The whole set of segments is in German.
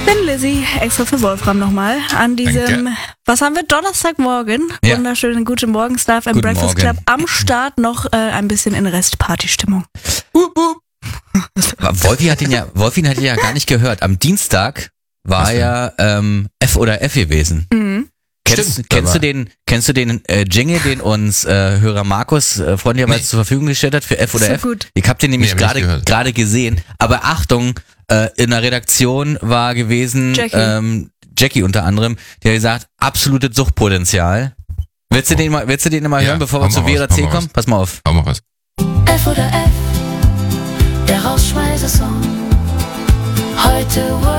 Thin Lizzy, extra für Wolfram nochmal, an diesem, was haben wir, Donnerstagmorgen, wunderschönen guten Morgen, Staff im Breakfast Club, am Start noch ein bisschen in Rest-Party-Stimmung. Wolfi hat ihn ja gar nicht gehört. Am Dienstag war ja F oder F gewesen. Mhm. Kennst du den Jingle, den uns Hörer Markus freundlicherweise zur Verfügung gestellt hat für F oder So F? gut. Ich hab den nämlich gerade gesehen. Aber Achtung, in der Redaktion war gewesen Jackie unter anderem, die hat gesagt, absolutes Suchtpotenzial. Willst du den mal hören, bevor wir zu W oder C kommen? Pass mal auf. Hau mal was. F oder F, der Rausschmeißer-Song. Heute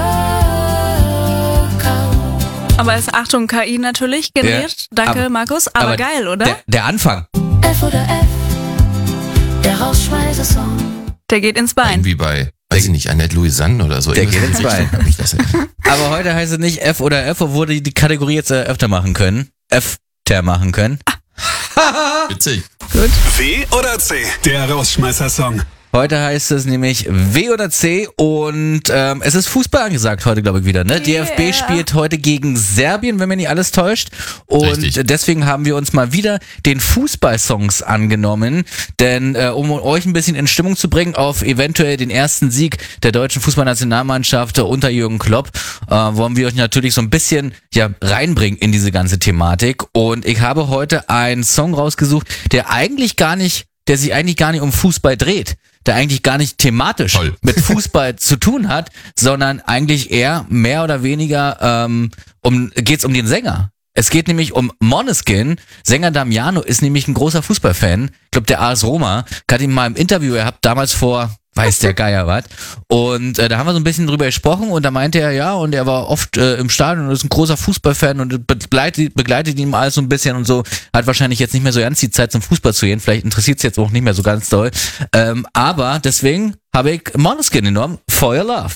Workout. Aber ist, Achtung, KI natürlich generiert. Danke, Markus. Aber geil, oder? Der Anfang. F oder F, der Rausschmeißer-Song. Der geht ins Bein. Irgendwie bei, weiß ich nicht, Annette Louisanne oder so. Der geht ins Bein. Aber Aber heute heißt es nicht F oder F, obwohl die Kategorie jetzt öfter machen können. F-ter machen können. witzig. Gut. W oder C? Der Rausschmeißer-Song. Heute heißt es nämlich W oder C und es ist Fußball angesagt heute, glaube ich, wieder. Ne? Yeah. DFB spielt heute gegen Serbien, wenn mir nicht alles täuscht. Und Richtig. deswegen haben wir uns mal wieder den Fußballsongs angenommen. Denn um euch ein bisschen in Stimmung zu bringen auf eventuell den ersten Sieg der deutschen Fußballnationalmannschaft unter Jürgen Klopp, wollen wir euch natürlich so ein bisschen reinbringen in diese ganze Thematik. Und ich habe heute einen Song rausgesucht, der sich eigentlich gar nicht um Fußball dreht, der eigentlich gar nicht thematisch mit Fußball zu tun hat, sondern eigentlich eher mehr oder weniger geht's um den Sänger. Es geht nämlich um Måneskin. Sänger Damiano ist nämlich ein großer Fußballfan. Ich glaube, der AS Roma. Ich hatte ihn mal im Interview gehabt, damals vor weiß der Geier was. Und da haben wir so ein bisschen drüber gesprochen und da meinte er, ja, und er war oft im Stadion und ist ein großer Fußballfan und begleitet ihn alles so ein bisschen und so. Hat wahrscheinlich jetzt nicht mehr so ganz die Zeit zum Fußball zu gehen. Vielleicht interessiert es jetzt auch nicht mehr so ganz doll. Aber deswegen habe ich Måneskin genommen, For Your Love.